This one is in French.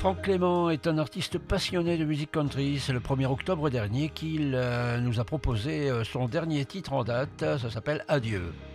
Franck Clément est un artiste passionné de musique country. C'est le 1er octobre dernier qu'il nous a proposé son dernier titre en date. Ça s'appelle Adieu.